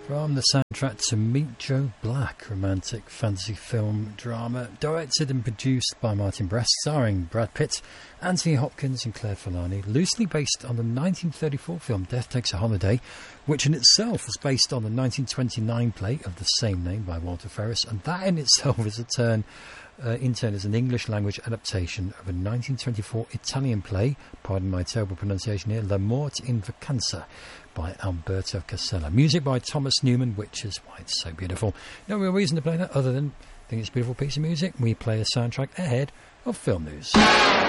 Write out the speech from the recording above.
From the soundtrack to Meet Joe Black, romantic fantasy film drama, directed and produced by Martin Brest, starring Brad Pitt, Anthony Hopkins and Claire Forlani, loosely based on the 1934 film Death Takes a Holiday, which in itself was based on the 1929 play of the same name by Walter Ferris, and that in itself is in turn as an English language adaptation of a 1924 Italian play, pardon my terrible pronunciation here, La Morte in Vacanza, by Alberto Casella. Music by Thomas Newman, which is why it's so beautiful. No real reason to play that other than I think it's a beautiful piece of music. We play a soundtrack ahead of film news.